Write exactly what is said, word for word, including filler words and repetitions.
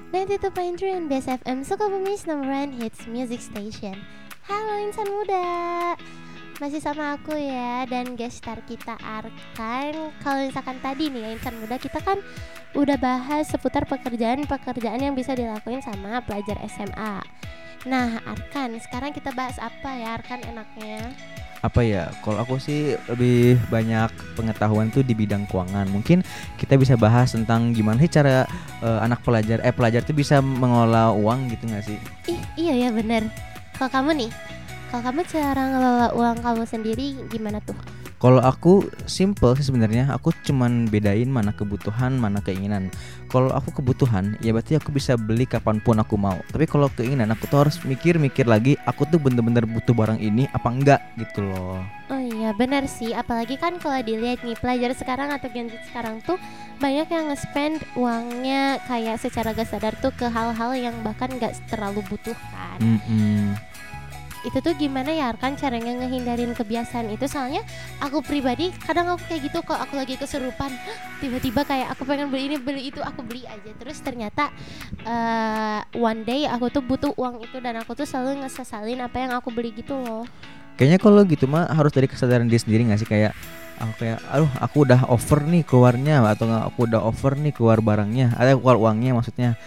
sembilan puluh dua koma tiga B S F M Sukabumi's number one hits music station. Halo insan muda, masih sama aku ya dan guest star kita Arkan. Kalau misalkan tadi nih ya insan muda, kita kan udah bahas seputar pekerjaan-pekerjaan yang bisa dilakuin sama pelajar S M A. Nah Arkan, sekarang kita bahas apa ya Arkan enaknya? Apa ya, kalau aku sih lebih banyak pengetahuan tuh di bidang keuangan. Mungkin kita bisa bahas tentang gimana sih cara uh, anak pelajar eh pelajar tuh bisa mengelola uang gitu nggak sih? Ih iya ya bener. Kalau kamu nih, kalau kamu cara ngelola uang kamu sendiri gimana tuh? Kalau aku simple sih sebenarnya, aku cuman bedain mana kebutuhan, mana keinginan. Kalau aku kebutuhan, ya berarti aku bisa beli kapanpun aku mau. Tapi kalau keinginan, aku tuh harus mikir-mikir lagi, aku tuh bener-bener butuh barang ini apa enggak gitu loh. Oh iya benar sih, apalagi kan kalau dilihat nih pelajar sekarang atau Gen Z sekarang tuh banyak yang nge-spend uangnya kayak secara gak sadar tuh ke hal-hal yang bahkan gak terlalu butuhkan. Mm-mm. Itu tuh gimana ya kan caranya ngehindarin kebiasaan itu, soalnya aku pribadi kadang aku kayak gitu kalau aku lagi kesurupan tiba-tiba kayak aku pengen beli ini beli itu, aku beli aja terus ternyata uh, one day aku tuh butuh uang itu dan aku tuh selalu ngesesalin apa yang aku beli gitu loh. Kayaknya kalau gitu mah harus dari kesadaran dia sendiri nggak sih, kayak aku kayak aduh aku udah over nih keluarnya, atau nggak aku udah over nih keluar barangnya, atau keluar uangnya maksudnya.